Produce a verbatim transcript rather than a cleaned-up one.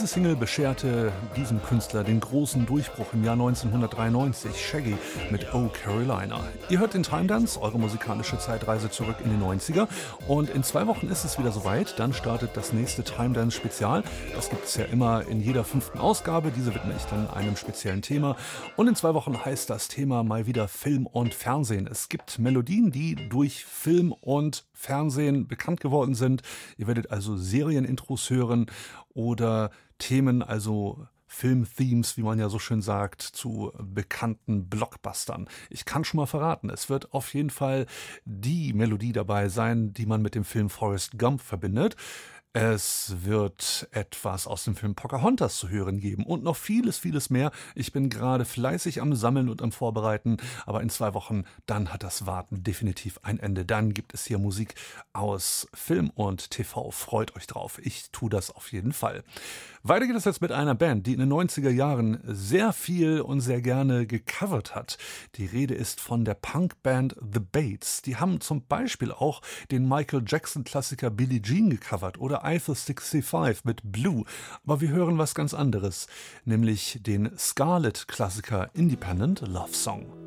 Diese Single bescherte diesem Künstler den großen Durchbruch im Jahr neunzehnhundertdreiundneunzig, Shaggy mit Oh Carolina. Ihr hört den Time Dance, eure musikalische Zeitreise zurück in die neunziger. Und in zwei Wochen ist es wieder soweit, dann startet das nächste Time Dance Spezial. Das gibt es ja immer in jeder fünften Ausgabe, diese widme ich dann einem speziellen Thema. Und in zwei Wochen heißt das Thema mal wieder Film und Fernsehen. Es gibt Melodien, die durch Film und Fernsehen bekannt geworden sind. Ihr werdet also Serienintros hören oder Themen, also Film-Themes, wie man ja so schön sagt, zu bekannten Blockbustern. Ich kann schon mal verraten, es wird auf jeden Fall die Melodie dabei sein, die man mit dem Film Forrest Gump verbindet. Es wird etwas aus dem Film Pocahontas zu hören geben und noch vieles, vieles mehr. Ich bin gerade fleißig am Sammeln und am Vorbereiten, aber in zwei Wochen, dann hat das Warten definitiv ein Ende. Dann gibt es hier Musik aus Film und T V. Freut euch drauf. Ich tue das auf jeden Fall. Weiter geht es jetzt mit einer Band, die in den neunziger Jahren sehr viel und sehr gerne gecovert hat. Die Rede ist von der Punkband The Bates. Die haben zum Beispiel auch den Michael Jackson-Klassiker Billie Jean gecovert oder Eiffel fünfundsechzig mit Blue. Aber wir hören was ganz anderes, nämlich den Scarlett-Klassiker Independent Love Song.